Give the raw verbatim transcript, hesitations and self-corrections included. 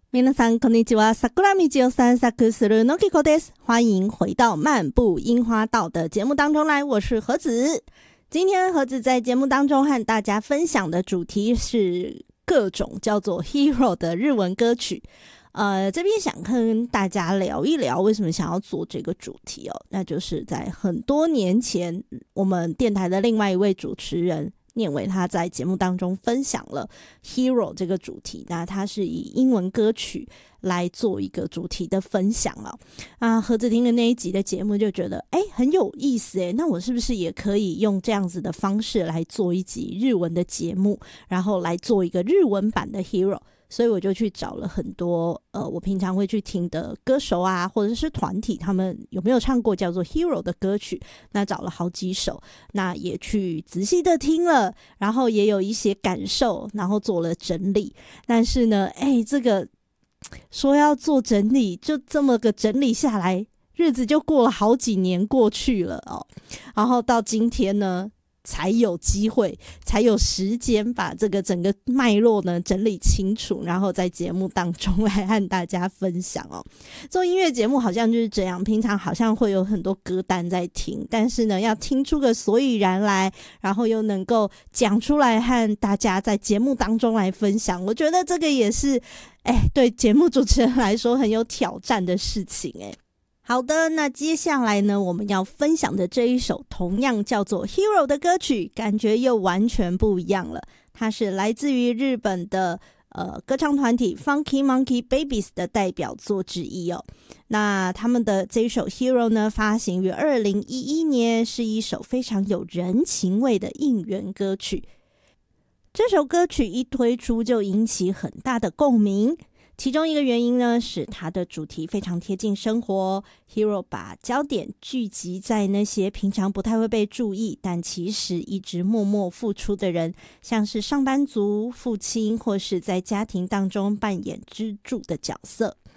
皆さんこんにちは。桜道を散策するのきこです。欢迎回到漫步樱花道的节目当中来，我是何子。今天何子在节目当中和大家分享的主题是各种叫做 Hero 的日文歌曲。呃，这边想跟大家聊一聊为什么想要做这个主题哦，那就是在很多年前，我们电台的另外一位主持人念伟他在节目当中分享了 Hero 这个主题，那他是以英文歌曲来做一个主题的分享啊。啊，何子听的那一集的节目就觉得哎很有意思哎，那我是不是也可以用这样子的方式来做一集日文的节目，然后来做一个日文版的 Hero？所以我就去找了很多呃，我平常会去听的歌手啊，或者是团体，他们有没有唱过叫做 Hero 的歌曲，那找了好几首，那也去仔细的听了，然后也有一些感受，然后做了整理。但是呢，哎，这个说要做整理，就这么个整理下来，日子就过了好几年过去了哦，然后到今天呢才有机会，才有时间把这个整个脉络呢整理清楚，然后在节目当中来和大家分享哦。做音乐节目好像就是这样，平常好像会有很多歌单在听，但是呢要听出个所以然来，然后又能够讲出来和大家在节目当中来分享，我觉得这个也是哎对节目主持人来说很有挑战的事情哎。好的，那接下来呢，我们要分享的这一首同样叫做 Hero 的歌曲，感觉又完全不一样了。它是来自于日本的呃歌唱团体 Funky Monkey Babies 的代表作之一哦。那他们的这一首 Hero 呢，发行于二零一一年，是一首非常有人情味的应援歌曲。这首歌曲一推出就引起很大的共鸣。其中一个原因呢，是它的主题非常贴近生活。Hero 把焦点聚集在那些平常不太会被注意，但其实一直默默付出的人，像是上班族、父亲，或是在家庭当中扮演支柱的角色。